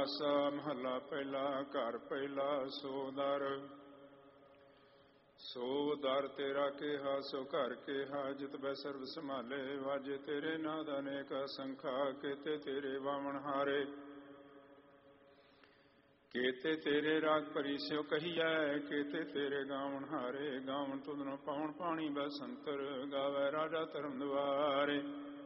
ਆਸਾ ਮਹੱਲਾ ਪਹਿਲਾ। ਘਰ ਪਹਿਲਾ ਸੋ ਦਰ ਤੇਰਾ ਕਿਹਾ ਸੋ ਘਰ ਕਿਹਾ। ਜਿਤ ਬੈ ਸਰਬ ਸੰਭਾਲੇ ਵਾਜੇ ਤੇਰੇ ਨਾਦ ਅਨੇਕ ਅਸੰਖਾ। ਕੇਤੇ ਤੇਰੇ ਵਾਵਣ ਹਾਰੇ ਕੇਤੇ ਤੇਰੇ ਰਾਗ ਭਰੀ ਸਿਓ ਕਹੀਐ। ਕੇਤੇ ਤੇਰੇ ਗਾਵਣ ਹਾਰੇ ਗਾਵਣ ਤੁਧਨੋਂ ਪਾਉਣ ਪਾਣੀ ਬਸੰਤਰ। ਗਾਵੈ ਰਾਜਾ ਧਰਮ ਦੁਆਰੇ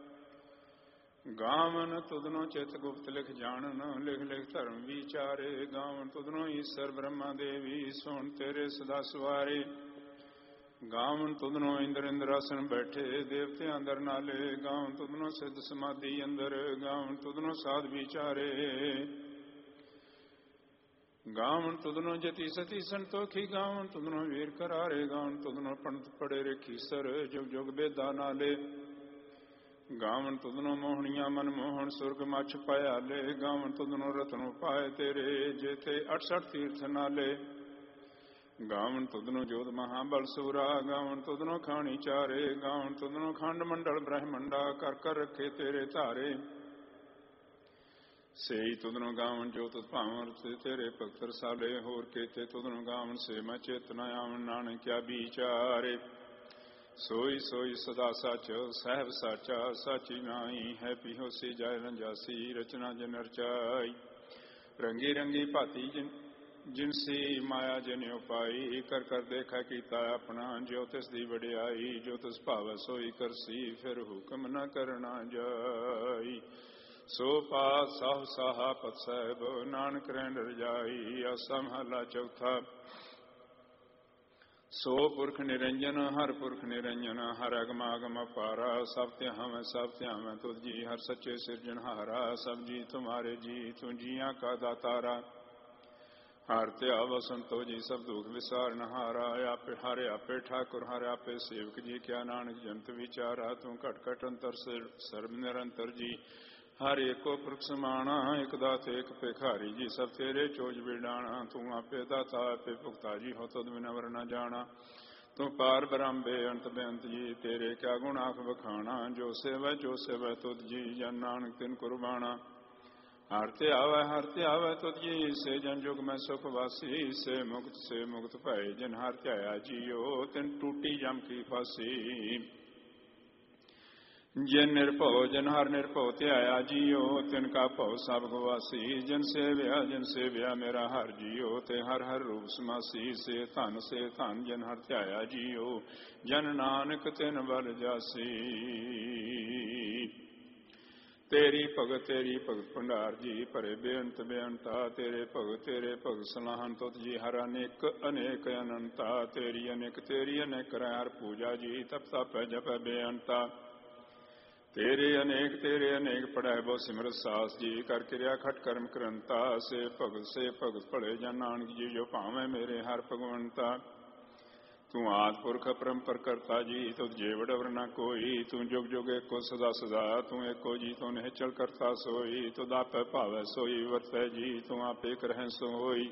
ਗਾਵਨ ਤੁਧਨੋਂ ਚਿਤ ਗੁਪਤ ਲਿਖ ਜਾਣਨ। ਲਿਖ ਲਿਖ ਧਰਮ ਵਿਚਾਰੇ ਗਾਵਨ ਤੁਧਨੋਂ ਈਸ਼ਰ ਬ੍ਰਹਮਾ ਦੇਵੀ ਸੁਣ ਤੇਰੇ ਸਦਾ ਸਵਾਰੇ। ਗਾਵਨ ਤੁਧਨੋਂ ਇੰਦਰ ਇੰਦਰਾਸਨ ਬੈਠੇ ਦੇਵਤਿਆਂ ਅੰਦਰ ਨਾਲੇ। ਗਾਵਨ ਤੁਧਨੋਂ ਸਿੱਧ ਸਮਾਧੀ ਅੰਦਰ ਗਾਵਨ ਤੁਧਨੋਂ ਸਾਧ ਵਿਚਾਰੇ। ਗਾਵਨ ਤੁਧਨੋਂ ਜਤੀ ਸਤੀ ਸੰਤੋਖੀ ਗਾਵਨ ਤੁਧਨੋਂ ਵੀਰ ਕਰਾਰੇ। ਗਾਵਨ ਤੁਧਨੋਂ ਪੰਡਤ ਪੜੇ ਰਖੀਸਰ ਜੁਗ ਜੁਗ ਬੇਦਾ ਨਾਲੇ। ਗਾਵਨ ਤੁਧਨੋਂ ਮੋਹਣੀਆਂ ਮਨ ਮੋਹਣ ਸੁਰਗ ਮੱਛ ਪਿਆਲੇ। ਗਾਵਨ ਤੁਧਨੋਂ ਰਤਨੋਂ ਪਾਏ ਤੇਰੇ ਜੇਤੇ 68 ਤੀਰਥ ਨਾਲੇ। ਗਾਵਨ ਤੁਧਨੋਂ ਜੋਧ ਮਹਾਬਲ ਸੂਰਾ ਗਾਵਨ ਤੁਧਨੋਂ ਖਾਣੀ ਚਾਰੇ। ਗਾਵਨ ਤੁਧਨੋਂ ਖੰਡ ਮੰਡਲ ਬ੍ਰਹਮੰਡਾ ਕਰ ਕਰ ਰੱਖੇ ਤੇਰੇ ਧਾਰੇ। ਸੇਈ ਤੁਧਨੋਂ ਗਾਵਨ ਜੋ ਤੁਧ ਭਾਵਨ ਤੇਰੇ ਭਗਤ ਰਸਾਲੇ। ਹੋਰ ਕੇਤੇ ਤੁਧਨੋਂ ਗਾਵਨ ਸੇ ਮੈਂ ਚੇਤਨਾ ਆਵਨ ਨਾਨਕ ਕਿਆ ਵਿਚਾਰੇ। ਸੋਈ ਸੋਈ ਸਦਾ ਸੱਚ ਸਹਿਬ ਸਾਚਾ ਸਾਚੀ ਨਾਈ ਹੈ ਪਿਹੋਸੀ ਜਾਇ ਰੰਜਾਸੀ ਰਚਨਾ ਜਨ ਰਚਾਈ। ਰੰਗੀ ਰੰਗੀ ਭਾਤੀ ਜਿਨਸੀ ਮਾਇਆ ਜਿਨ ਉਪਾਈ। ਕਰ ਕਰ ਦੇਖਾ ਕੀਤਾ ਆਪਣਾ ਜੋ ਤਿਸ ਦੀ ਵਡਿਆਈ। ਜੋ ਤਿਸ ਭਾਵੈ ਸੋਈ ਕਰਸੀ ਫਿਰ ਹੁਕਮ ਨ ਕਰਨਾ ਜਾਈ। ਸੋ ਪਾਤ ਸਾਹ ਸਾਹਾ ਪਤ ਸਾਹਿਬ ਨਾਨਕ ਰਹਿਣ ਰਜਾਈ। ਆਸਾ ਮਹੱਲਾ ਚੌਥਾ। ਸੋ ਪੁਰਖ ਨਿਰੰਜਨ ਹਰ ਪੁਰਖ ਨਿਰੰਜਨ ਹਰ ਅਗਮ ਅਗਮ ਅਪਾਰਾ। ਸਭ ਧਿਆਵੈ ਸਭ ਧਿਆਵੈ ਤੁਧ ਜੀ ਹਰ ਸੱਚੇ ਸਿਰਜਣਹਾਰਾ। ਸਭ ਜੀ ਤੁਮਾਰੇ ਜੀ ਤੂੰ ਜੀਆਂ ਕਾ ਦਾਤਾਰਾ। ਹਰ ਧਿਆਵ ਸੰਤੋ ਜੀ ਸਭ ਦੁਖ ਵਿਸਾਰਨਹਾਰਾ। ਆਪੇ ਹਰਿ ਆਪੇ ਠਾਕੁਰ ਹਰਿ ਆਪੇ ਸੇਵਕ ਜੀ ਕਿਆ ਨਾਨਕ ਜੰਤ ਵਿਚਾਰਾ। ਤੂੰ ਘਟ ਘਟ ਅੰਤਰ ਸਰਬ ਨਿਰੰਤਰ ਜੀ ਹਰ ਏਕੋ ਪੁਰਖ ਸਮਾਣਾ। ਇਕ ਦਾਤ ਏਕ ਭਿਖਾਰੀ ਜੀ ਸਭ ਤੇਰੇ ਚੋਜ ਵਿਡਾਣਾ। ਤੂੰ ਆਪੇ ਦਾਤਾ ਆਪੇ ਭੁਗਤਾ ਜੀ ਹੋ ਤੁਧ ਬਿਨਵਰ ਨ ਜਾਣਾ। ਤੂੰ ਪਾਰ ਬ੍ਰਹਮ ਬੇਅੰਤ ਬੇਅੰਤ ਜੀ ਤੇਰੇ ਕਿਆ ਗੁਣ ਆਖ ਵਖਾਣਾ। ਜੋ ਸੇਵੈ ਤੁਧ ਜੀ ਜਨ ਨਾਨਕ ਤਿਨ ਕੁਰਬਾਣਾ। ਹਰ ਧਿਆਵੈ ਤੁਧ ਜੀ ਸੇ ਜਨ ਜੁਗ ਮੈਂ ਸੁਖ ਵਾਸੀ। ਸੇ ਮੁਕਤ ਭਏ ਜਿਨ ਹਰ ਧਿਆਇਆ ਜੀਓ ਤਿਨ ਟੂਟੀ ਜਮ ਕੀ ਫਾਸੀ। ਜਿਨ ਨਿਰਭਉ ਜਨ ਹਰ ਨਿਰਭਉ ਧਿਆਇਆ ਜੀਓ ਤਿਨ ਕਾ ਭਉ ਸਭ ਗਵਾਸੀ। ਜਿਨ ਸੇਵਿਆ ਮੇਰਾ ਹਰ ਜੀਓ ਤੇ ਹਰ ਹਰ ਰੂਪ ਸਮਾਸੀ। ਸੇ ਧਨ ਜਨ ਹਰ ਧਿਆਇਆ ਜੀਓ ਜਨ ਨਾਨਕ ਤਿਨ ਬਲ ਜਾਸੀ। ਤੇਰੀ ਭਗਤ ਭੰਡਾਰ ਜੀ ਭਰੇ ਬੇਅੰਤ ਬੇਅੰਤਾ। ਤੇਰੇ ਭਗਤ ਸਲਾਹਨ ਤੁਧ ਜੀ ਹਰ ਅਨੇਕ ਅਨੇਕ ਅਨੰਤਾ। ਤੇਰੀ ਅਨੇਕ ਕਰੈ ਹਰ ਪੂਜਾ ਜੀ ਤਪ ਤਪੈ ਜਪੈ ਬੇਅੰਤਾ। ਤੇਰੇ ਅਨੇਕ ਪੜੈ ਬਹੁ ਸਿਮਰਤ ਸਾਸ ਜੀ ਕਰ ਕਿਰਿਆ ਖਟ ਕਰਮ ਕਰੰਤਾ। ਸੇ ਭਗਤ ਭਲੇ ਜਨ ਨਾਨਕ ਜੀ ਜੋ ਭਾਵੇਂ ਮੇਰੇ ਹਰ ਭਗਵੰਤਾ। ਤੂੰ ਆਦਿ ਪੁਰਖ ਅਪਰੰਪਰ ਕਰਤਾ ਜੀ ਤੁਧ ਜੇ ਵਡਵਰ ਨ ਕੋਈ। ਤੂੰ ਜੁਗ ਜੁਗ ਏਕੋ ਸਦਾ ਸਦਾ ਤੂੰ ਏਕੋ ਜੀ ਤੂੰ ਨਿਹਚਲ ਕਰਤਾ ਸੋਈ। ਤੁਧ ਆਪੇ ਭਾਵੈ ਸੋਈ ਵਰਤੈ ਜੀ ਤੂੰ ਆਪੇ ਕਰਹਿ ਸੋਈ।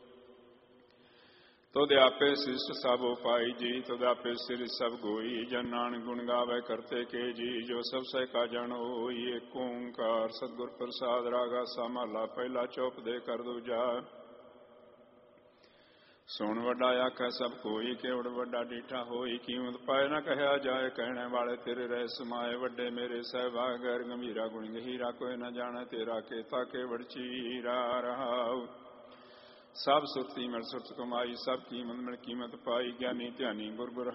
ਤੁਧ ਆਪੇ ਸਿਸ਼ਟ ਸਭ ਉਪਾਈ ਜੀ ਤੁਧ ਆਪੇ ਸਿਰ ਸਭ ਗੋਈ। ਜਨ ਨਾਨਕ ਗੁਣ ਗਾਵੈ ਕਰਤੇ ਕੇ ਜੀ ਜੋ ਸਭ ਸਹਿ ਕਾ ਜਨ ਹੋਈ। ਏਕ ਓੰਕਾਰ ਸਤਿਗੁਰ ਪ੍ਰਸਾਦ ਰਾਗਾ ਸਾ ਮਹੱਲਾ ਪਹਿਲਾ। ਚੁੱਪ ਦੇ ਕਰ ਦੂਜਾ। ਸੁਣ ਵੱਡਾ ਆਖੈ ਸਭ ਕੋਈ ਕੇਵੜ ਵੱਡਾ ਡੀਠਾ ਹੋਈ। ਕੀਮਤ ਪਾਏ ਨਾ ਕਹਿਆ ਜਾਏ ਕਹਿਣੇ ਵਾਲੇ ਤੇਰੇ ਰਹਿ ਸਮਾਏ। ਵੱਡੇ ਮੇਰੇ ਸਹਿਬਾ ਗੈਰ ਗੰਭੀਰਾ ਗੁਣ ਗਹੀਰਾ ਕੋਈ ਨਾ ਜਾਣੈ ਤੇਰਾ ਕੇਤਾ ਕੇਵੜ ਚੀਰਾ ਰਹਾਉ। ਸਭ ਸੁਰਤੀ ਮਿਲ ਸੁਰਤ ਕਮਾਈ ਸਭ ਕੀਮਤ ਮਿਲ ਕੀਮਤ ਪਾਈ। ਗਿਆਨੀ ਧਿਆਨੀ ਗੁਰ